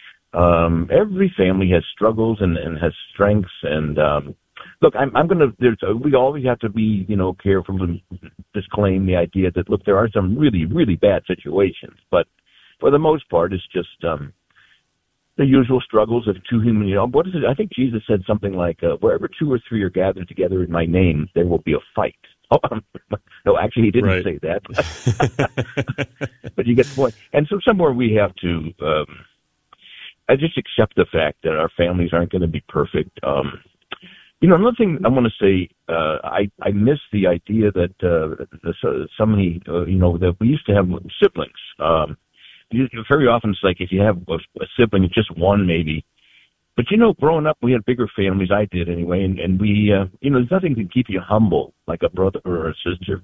Um, every family has struggles and, and has strengths. And um, look, I'm, I'm going to, we always have to be, you know, careful and disclaim the idea that, look, there are some really, really bad situations. But for the most part, it's just um, the usual struggles of two human, you know, what is it? I think Jesus said something like, uh, wherever two or three are gathered together in my name, there will be a fight. Oh, no, actually, he didn't right. say that. But you get the point. And so somewhere we have to um, I just accept the fact that our families aren't going to be perfect. Um, you know, another thing I want to say, uh, I, I miss the idea that uh, the, so many, uh, you know, that we used to have siblings. Um, very often it's like if you have a, a sibling, it's just one maybe. But, you know, growing up, we had bigger families. I did anyway. And, and we, uh, you know, there's nothing to keep you humble like a brother or a sister.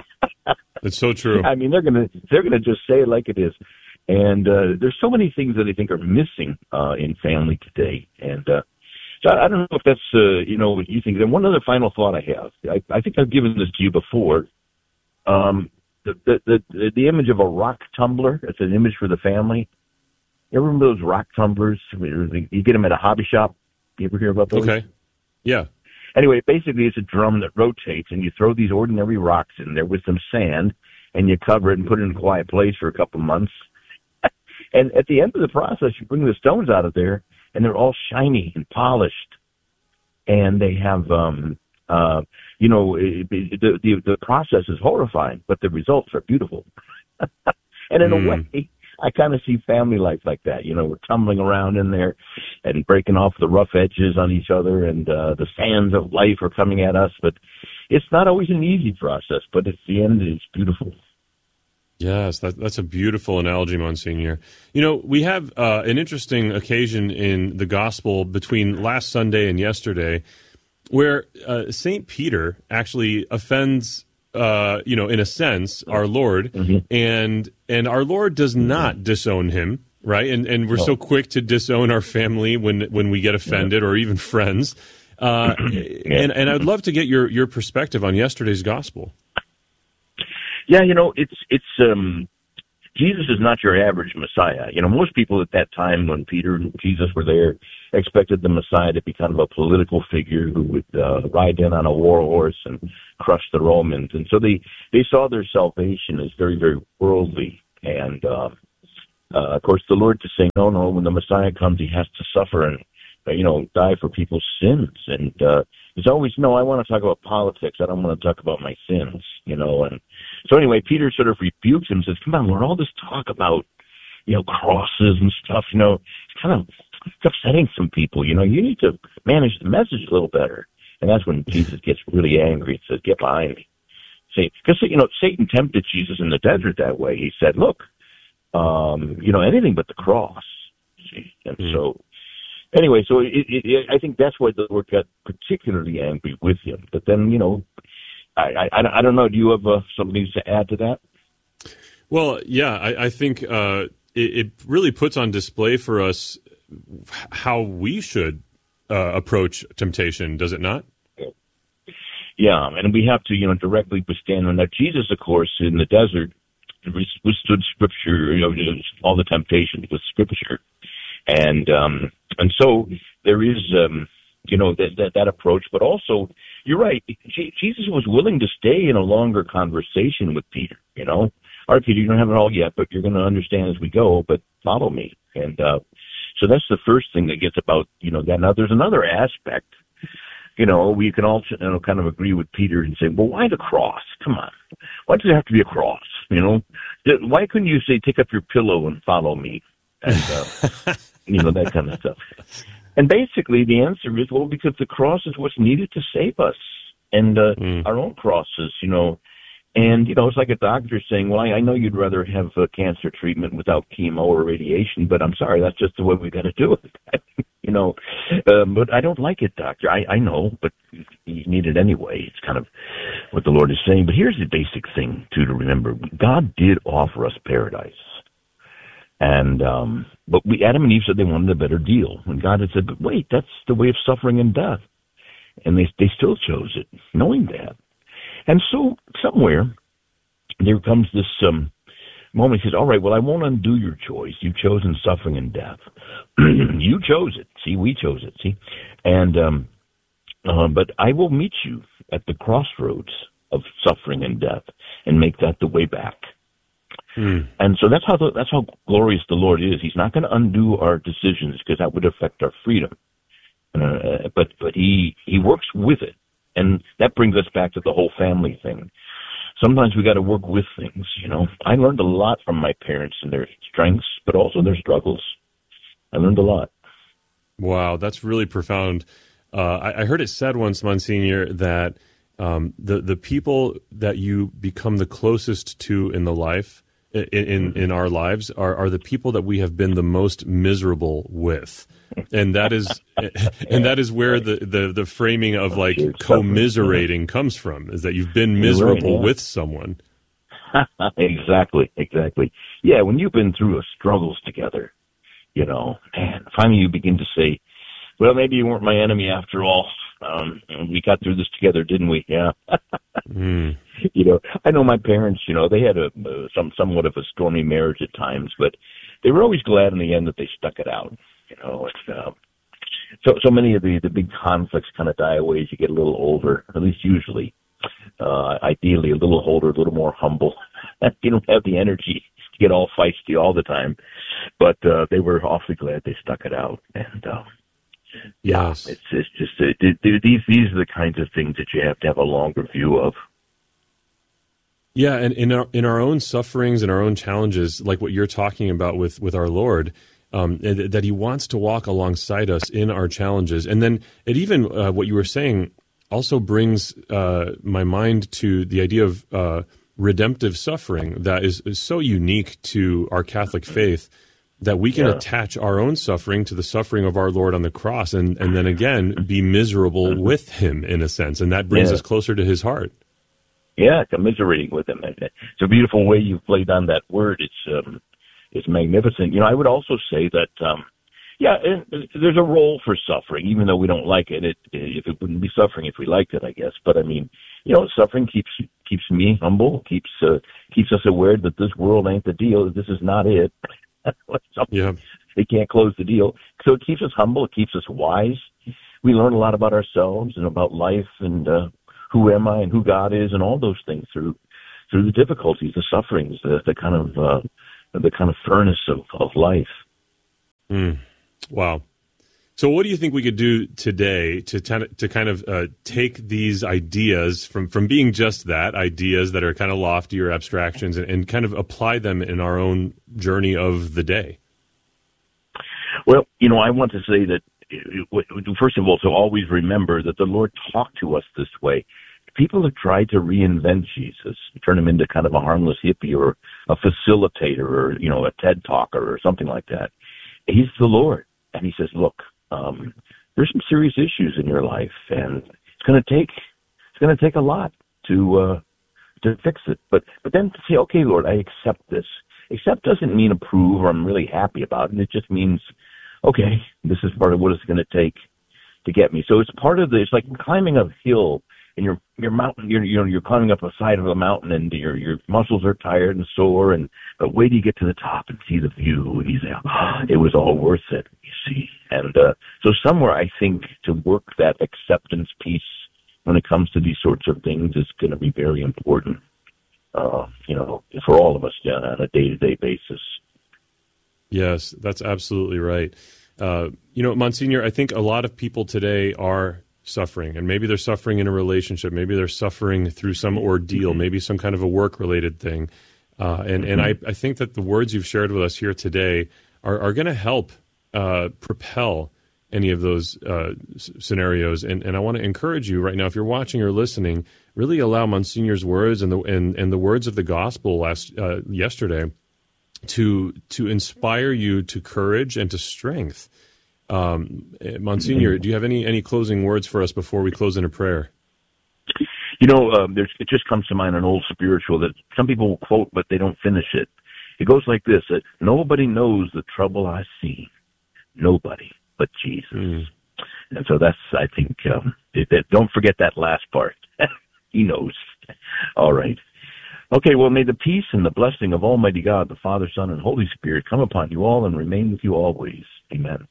It's so true.
I mean, they're going to they're going to just say it like it is. And uh, there's so many things that I think are missing uh, in family today. And uh, so I, I don't know if that's, uh, you know, what you think. Then one other final thought I have. I, I think I've given this to you before. Um, the, the, the, the image of a rock tumbler, it's an image for the family. You ever remember those rock tumblers? You get them at a hobby shop. You ever hear about those?
Okay. Yeah.
Anyway, basically it's a drum that rotates, and you throw these ordinary rocks in there with some sand, and you cover it and put it in a quiet place for a couple of months. And at the end of the process, you bring the stones out of there, and they're all shiny and polished. And they have, um, uh, you know, it, it, the, the the process is horrifying, but the results are beautiful. And in mm. a way, I kind of see family life like that. You know, we're tumbling around in there and breaking off the rough edges on each other, and uh, the sands of life are coming at us. But it's not always an easy process, but at the end, it's beautiful.
Yes, that, that's a beautiful analogy, Monsignor. You know, we have uh, an interesting occasion in the gospel between last Sunday and yesterday where uh, Saint Peter actually offends, uh, you know, in a sense, our Lord, mm-hmm. and and our Lord does not disown him, right? And and we're no. so quick to disown our family when when we get offended, yeah. or even friends. Uh, yeah. And and I'd love to get your, your perspective on yesterday's gospel.
Yeah, you know, it's it's um, Jesus is not your average Messiah. You know, most people at that time when Peter and Jesus were there expected the Messiah to be kind of a political figure who would uh, ride in on a war horse and crush the Romans. And so they, they saw their salvation as very, very worldly. And, uh, uh, of course, the Lord to say, no, no, when the Messiah comes, he has to suffer and, uh, you know, die for people's sins. And uh, it's always, no, I want to talk about politics. I don't want to talk about my sins, you know. And so anyway, Peter sort of rebukes him and says, come on, Lord, all this talk about, you know, crosses and stuff, you know, it's kind of it's upsetting some people. You know, you need to manage the message a little better. And that's when Jesus gets really angry and says, get behind me. See, because, you know, Satan tempted Jesus in the desert that way. He said, look, um, you know, anything but the cross. See? And mm. so, anyway, so it, it, it, I think that's why the Lord got particularly angry with him. But then, you know, I, I, I don't know. Do you have uh, something to add to that?
Well, yeah, I, I think uh, it, it really puts on display for us how we should uh, approach temptation, does it not?
Yeah, and we have to, you know, directly withstand on that. Jesus, of course, in the desert, withstood Scripture, you know, all the temptations with Scripture, and um, and so there is, um, you know, that, that that approach. But also, you're right. G- Jesus was willing to stay in a longer conversation with Peter. You know, all right, Peter, you don't have it all yet, but you're going to understand as we go. But follow me, and uh, so that's the first thing that gets about, you know, that. Now, there's another aspect. You know, we can all, you know, kind of agree with Peter and say, well, why the cross? Come on. Why does it have to be a cross? You know, why couldn't you say, take up your pillow and follow me? And, uh, you know, that kind of stuff. And basically the answer is, well, because the cross is what's needed to save us and uh, mm. our own crosses, you know. And, you know, it's like a doctor saying, well, I, I know you'd rather have a cancer treatment without chemo or radiation, but I'm sorry, that's just the way we got to do it. You know, um, but I don't like it, doctor. I, I know, but you need it anyway. It's kind of what the Lord is saying. But here's the basic thing, too, to remember. God did offer us paradise. And, um, but we, Adam and Eve said they wanted a better deal. And God had said, but wait, that's the way of suffering and death. And they, they still chose it, knowing that. And so somewhere there comes this um, moment. He says, all right, well, I won't undo your choice. You've chosen suffering and death. You chose it. See, we chose it. See? And, um, uh, but I will meet you at the crossroads of suffering and death and make that the way back. Mm. And so that's how the, that's how glorious the Lord is. He's not going to undo our decisions because that would affect our freedom. Uh, but, but he, he works with it. And that brings us back to the whole family thing. Sometimes we got to work with things, you know. I learned a lot from my parents and their strengths, but also their struggles. I learned a lot.
Wow, that's really profound. Uh, I, I heard it said once, Monsignor, that um, the the people that you become the closest to in the life, in in, in our lives, are, are the people that we have been the most miserable with. And that is, and that is where the, the, the framing of like commiserating comes from, is that you've been miserable right, yeah. with someone.
Exactly, exactly. Yeah, when you've been through a struggles together, you know, and finally you begin to say, well, maybe you weren't my enemy after all. Um, we got through this together, didn't we? Yeah. mm. You know, I know my parents, you know, they had a, uh, some, somewhat of a stormy marriage at times, but they were always glad in the end that they stuck it out. You know, it's, uh, so so many of the, the big conflicts kind of die away as you get a little older, at least usually. Uh, ideally, a little older, a little more humble. You don't have the energy to get all feisty all the time. But uh, they were awfully glad they stuck it out. And, uh, yeah, yes. it's, it's just, uh, these, these are the kinds of things that you have to have a longer view of.
Yeah, and in our in our own sufferings and our own challenges, like what you're talking about with, with our Lord, um, that He wants to walk alongside us in our challenges. And then it even, uh, what you were saying, also brings uh, my mind to the idea of uh, redemptive suffering that is, is so unique to our Catholic faith, that we can yeah. attach our own suffering to the suffering of our Lord on the cross, and, and then again be miserable with Him in a sense, and that brings
yeah.
us closer to His heart.
Yeah, commiserating with Him. It's a beautiful way you've played on that word. It's um, it's magnificent. You know, I would also say that, um, yeah, there's a role for suffering, even though we don't like it. It if it wouldn't be suffering if we liked it, I guess. But I mean, you know, suffering keeps keeps me humble, keeps uh, keeps us aware that this world ain't the deal. That this is not it.
yeah,
they can't close the deal. So it keeps us humble. It keeps us wise. We learn a lot about ourselves and about life and. Uh, Who am I and who God is, and all those things through through the difficulties, the sufferings, the, the kind of uh, the kind of furnace of, of life.
Mm. Wow. So, what do you think we could do today to to kind of uh, take these ideas from, from being just that, ideas that are kind of lofty or abstractions, and, and kind of apply them in our own journey of the day?
Well, you know, I want to say that. First of all, to always remember that the Lord talked to us this way. People have tried to reinvent Jesus, turn him into kind of a harmless hippie or a facilitator or, you know, a TED talker or something like that. He's the Lord. And he says, look, um, there's some serious issues in your life, and it's going to take, it's going to take a lot to, uh, to fix it. But, but then to say, okay, Lord, I accept this. Accept doesn't mean approve or I'm really happy about it. It just means, okay, this is part of what it's going to take to get me. So it's part of the, it's like climbing a hill and your, your mountain, you're, you know, you're climbing up a side of a mountain and your, your muscles are tired and sore. And, but wait till you get to the top and see the view and you say, oh, it was all worth it, you see. And, uh, so somewhere I think to work that acceptance piece when it comes to these sorts of things is going to be very important, uh, you know, for all of us yeah, on a day-to-day basis.
Yes, that's absolutely right. Uh, you know, Monsignor, I think a lot of people today are suffering, and maybe they're suffering in a relationship, maybe they're suffering through some ordeal, maybe some kind of a work-related thing. Uh, and and I, I think that the words you've shared with us here today are, are going to help uh, propel any of those uh, s- scenarios. And, and I want to encourage you right now, if you're watching or listening, really allow Monsignor's words and the and, and the words of the gospel last uh, yesterday to to inspire you to courage and to strength. Um, Monsignor, do you have any, any closing words for us before we close in a prayer?
You know, um, there's, it just comes to mind an old spiritual that some people will quote, but they don't finish it. It goes like this, that nobody knows the trouble I see. Nobody but Jesus. Mm. And so that's, I think, um, it, it, don't forget that last part. He knows. All right. Okay, well, may the peace and the blessing of Almighty God, the Father, Son, and Holy Spirit come upon you all and remain with you always. Amen.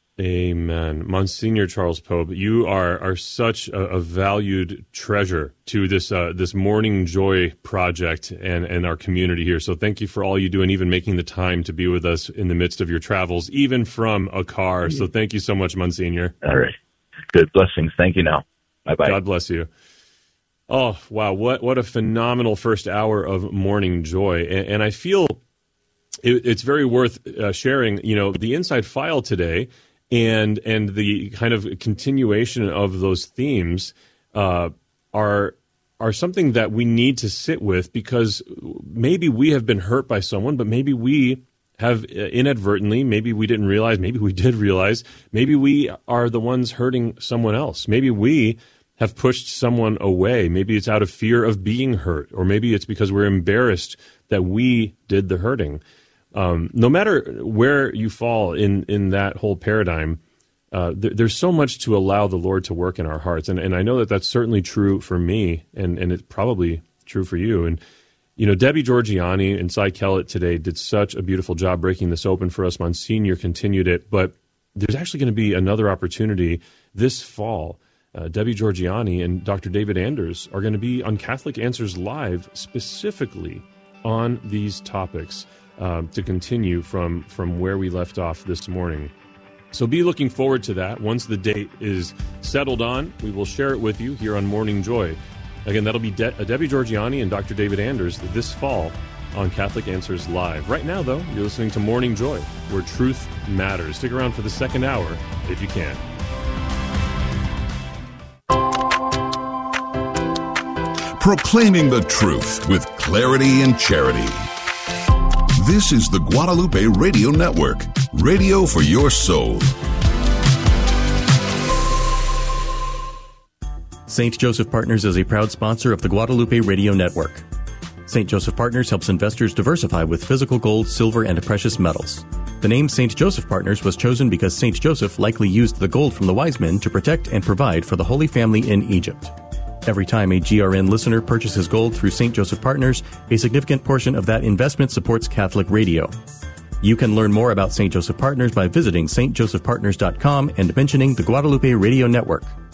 Amen. Monsignor Charles Pope, you are are such a, a valued treasure to this uh, this Morning Joy project and, and our community here. So thank you for all you do and even making the time to be with us in the midst of your travels, even from a car. So thank you so much, Monsignor.
All right. Good blessings. Thank you now. Bye-bye.
God bless you. Oh, wow. What what a phenomenal first hour of Morning Joy. And, and I feel it, it's very worth uh, sharing, you know, the Inside File today and and the kind of continuation of those themes uh, are are something that we need to sit with, because maybe we have been hurt by someone, but maybe we have inadvertently, maybe we didn't realize, maybe we did realize, maybe we are the ones hurting someone else. Maybe we have pushed someone away. Maybe it's out of fear of being hurt, or maybe it's because we're embarrassed that we did the hurting. Um, no matter where you fall in, in that whole paradigm, uh, th- there's so much to allow the Lord to work in our hearts. And, and I know that that's certainly true for me, and, and it's probably true for you. And, you know, Debbie Georgianni and Cy Kellett today did such a beautiful job breaking this open for us. Monsignor continued it, but there's actually going to be another opportunity this fall. Uh, Debbie Georgianni and Doctor David Anders are going to be on Catholic Answers Live specifically on these topics uh, to continue from, from where we left off this morning. So be looking forward to that. Once the date is settled on, we will share it with you here on Morning Joy. Again, that'll be De- Debbie Georgianni and Doctor David Anders this fall on Catholic Answers Live. Right now, though, you're listening to Morning Joy, where truth matters. Stick around for the second hour if you can.
Proclaiming the truth with clarity and charity. This is the Guadalupe Radio Network, radio for your soul.
Saint Joseph Partners is a proud sponsor of the Guadalupe Radio Network. Saint Joseph Partners helps investors diversify with physical gold, silver, and precious metals. The name Saint Joseph Partners was chosen because Saint Joseph likely used the gold from the wise men to protect and provide for the Holy Family in Egypt. Every time a G R N listener purchases gold through Saint Joseph Partners, a significant portion of that investment supports Catholic radio. You can learn more about Saint Joseph Partners by visiting s t joseph partners dot com and mentioning the Guadalupe Radio Network.